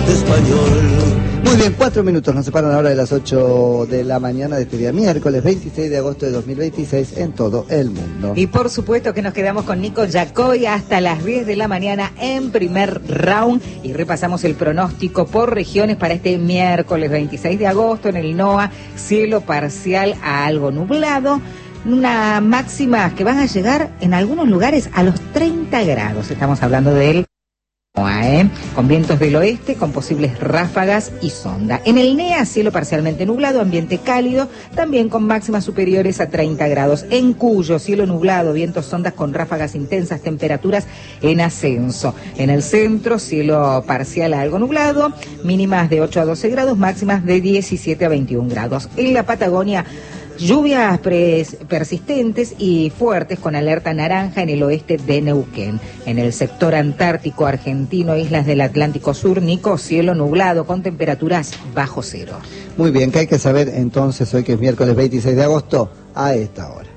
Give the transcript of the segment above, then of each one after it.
español. Muy bien, 4 minutos nos separan ahora de las 8 de la mañana de este día miércoles 26 de agosto de 2026 en todo el mundo. Y por supuesto que nos quedamos con Nico Yacoy hasta las 10 de la mañana en primer round y repasamos el pronóstico por regiones para este miércoles 26 de agosto en el NOA, cielo parcial a algo nublado. Una máxima que van a llegar en algunos lugares a los 30 grados. Estamos hablando del NOA, con vientos del oeste, con posibles ráfagas y sonda. En el NEA, cielo parcialmente nublado, ambiente cálido, también con máximas superiores a 30 grados. En Cuyo, cielo nublado, vientos sondas con ráfagas intensas, temperaturas en ascenso. En el centro, cielo parcial a algo nublado, mínimas de 8 a 12 grados, máximas de 17 a 21 grados. En la Patagonia, lluvias persistentes y fuertes con alerta naranja en el oeste de Neuquén. En el sector antártico argentino, islas del Atlántico Sur, Nico, cielo nublado con temperaturas bajo cero. Muy bien, ¿qué hay que saber entonces hoy que es miércoles 26 de agosto a esta hora?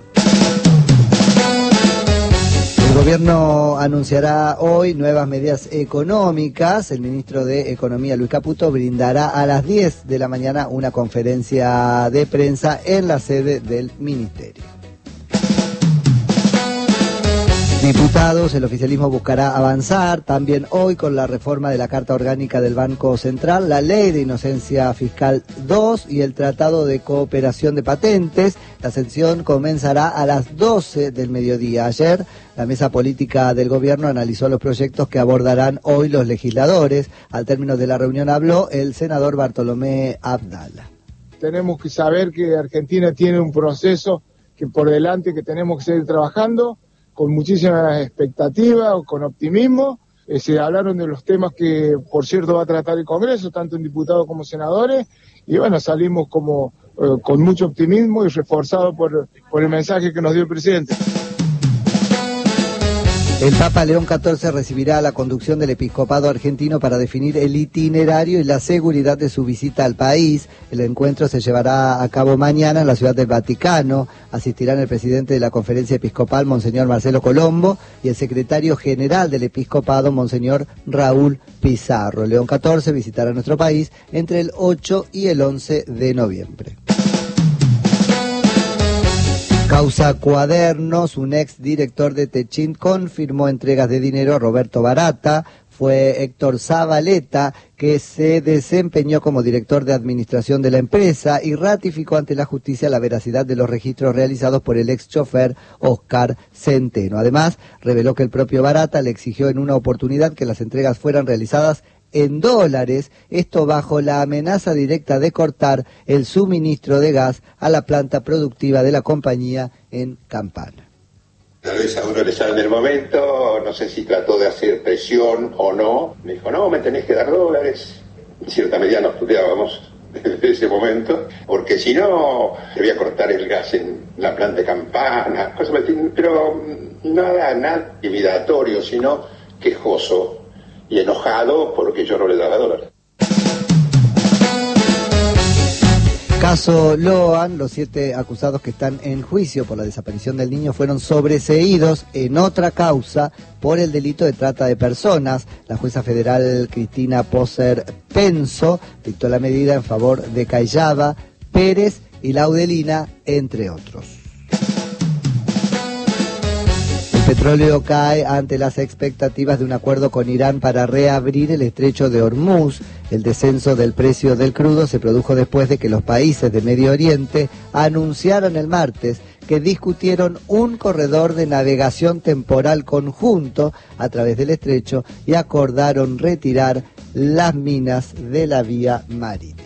El gobierno anunciará hoy nuevas medidas económicas. El ministro de Economía, Luis Caputo, brindará a las 10 de la mañana una conferencia de prensa en la sede del ministerio. Diputados, el oficialismo buscará avanzar también hoy con la reforma de la Carta Orgánica del Banco Central, la Ley de Inocencia Fiscal 2 y el Tratado de Cooperación de Patentes. La sesión comenzará a las 12 del mediodía. Ayer, la mesa política del gobierno analizó los proyectos que abordarán hoy los legisladores. Al término de la reunión habló el senador Bartolomé Abdala. Tenemos que saber que Argentina tiene un proceso que por delante que tenemos que seguir trabajando con muchísimas expectativas, con optimismo. Se hablaron de los temas que, por cierto, va a tratar el Congreso, tanto en diputados como senadores, y bueno, salimos como con mucho optimismo y reforzado por el mensaje que nos dio el presidente. El Papa León XIV recibirá la conducción del episcopado argentino para definir el itinerario y la seguridad de su visita al país. El encuentro se llevará a cabo mañana en la Ciudad del Vaticano. Asistirán el presidente de la Conferencia Episcopal, Monseñor Marcelo Colombo, y el secretario general del episcopado, Monseñor Raúl Pizarro. León XIV visitará nuestro país entre el 8 y el 11 de noviembre. Causa Cuadernos, un ex director de Techint confirmó entregas de dinero a Roberto Barata. Fue Héctor Zabaleta, que se desempeñó como director de administración de la empresa y ratificó ante la justicia la veracidad de los registros realizados por el ex chofer Oscar Centeno. Además, reveló que el propio Barata le exigió en una oportunidad que las entregas fueran realizadas en dólares, esto bajo la amenaza directa de cortar el suministro de gas a la planta productiva de la compañía en Campana. Tal vez a uno le sale en el momento, no sé si trató de hacer presión o no. Me dijo, no, me tenés que dar dólares. En cierta medida nos tuteábamos desde ese momento, porque si no, te voy a cortar el gas en la planta de Campana, cosas así, pero nada intimidatorio, sino quejoso y enojado porque yo no le daba dólares. Caso Loan, los 7 acusados que están en juicio por la desaparición del niño fueron sobreseídos en otra causa por el delito de trata de personas. La jueza federal Cristina Poser Penso dictó la medida en favor de Cayaba, Pérez y Laudelina, entre otros. El petróleo cae ante las expectativas de un acuerdo con Irán para reabrir el estrecho de Hormuz. El descenso del precio del crudo se produjo después de que los países de Medio Oriente anunciaron el martes que discutieron un corredor de navegación temporal conjunto a través del estrecho y acordaron retirar las minas de la vía marítima.